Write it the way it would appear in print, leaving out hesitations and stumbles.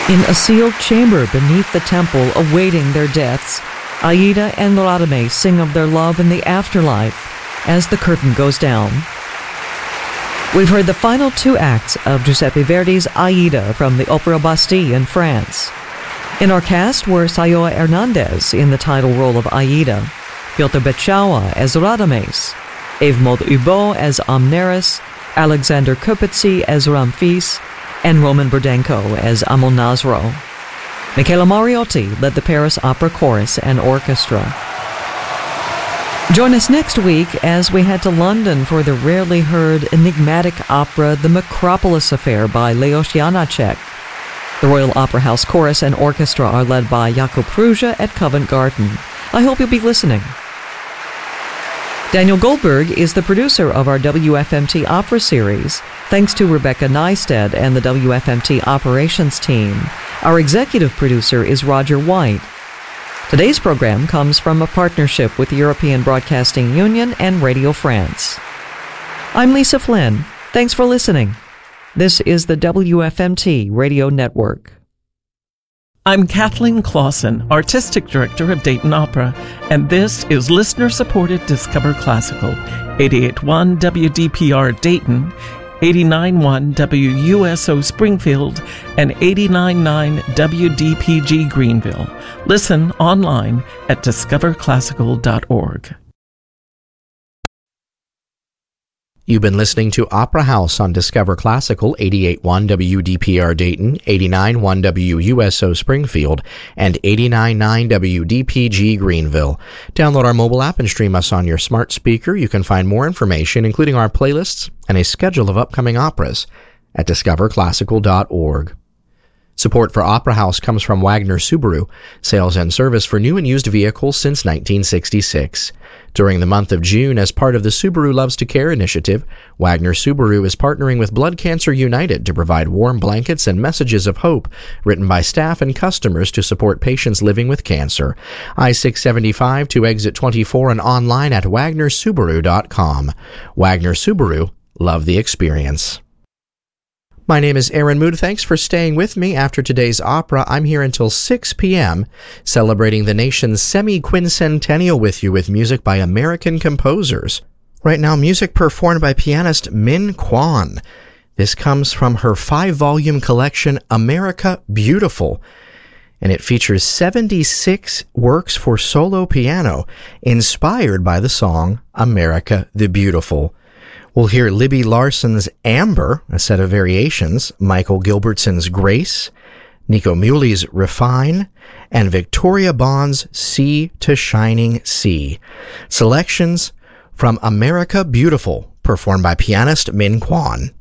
In a sealed chamber beneath the temple awaiting their deaths, Aida and Radames sing of their love in the afterlife as the curtain goes down. We've heard the final two acts of Giuseppe Verdi's Aida from the Opera Bastille in France. In our cast were Sayoa Hernandez in the title role of Aida, Piotr Beczała as Radames, Evmod Ubo as Amneris, Alexander Kopetsy as Ramphis, and Roman Burdenko as Amonasro. Michela Mariotti led the Paris Opera Chorus and Orchestra. Join us next week as we head to London for the rarely heard enigmatic opera The Macropolis Affair by Leos Janáček. The Royal Opera House Chorus and Orchestra are led by Jakub Prusa at Covent Garden. I hope you'll be listening. Daniel Goldberg is the producer of our WFMT Opera Series. Thanks to Rebecca Neisted and the WFMT Operations team. Our executive producer is Roger White. Today's program comes from a partnership with the European Broadcasting Union and Radio France. I'm Lisa Flynn. Thanks for listening. This is the WFMT Radio Network. I'm Kathleen Clausen, Artistic Director of Dayton Opera, and this is listener-supported Discover Classical, 88.1 WDPR Dayton, 89.1 WUSO Springfield, and 89.9 WDPG Greenville. Listen online at discoverclassical.org. You've been listening to Opera House on Discover Classical, 88.1 WDPR Dayton, 89.1 WUSO Springfield, and 89.9 WDPG Greenville. Download our mobile app and stream us on your smart speaker. You can find more information, including our playlists and a schedule of upcoming operas, at discoverclassical.org. Support for Opera House comes from Wagner Subaru, sales and service for new and used vehicles since 1966. During the month of June, as part of the Subaru Loves to Care initiative, Wagner Subaru is partnering with Blood Cancer United to provide warm blankets and messages of hope written by staff and customers to support patients living with cancer. I-675 to exit 24 and online at wagnersubaru.com. Wagner Subaru, love the experience. My name is Aaron Mood. Thanks for staying with me after today's opera. I'm here until 6 p.m. celebrating the nation's semi-quincentennial with you with music by American composers. Right now, music performed by pianist Min Kwon. This comes from her 5-volume collection, America Beautiful, and it features 76 works for solo piano inspired by the song America the Beautiful. We'll hear Libby Larson's Amber, a set of variations, Michael Gilbertson's Grace, Nico Muley's Refine, and Victoria Bond's Sea to Shining Sea. Selections from America Beautiful, performed by pianist Min Kwon.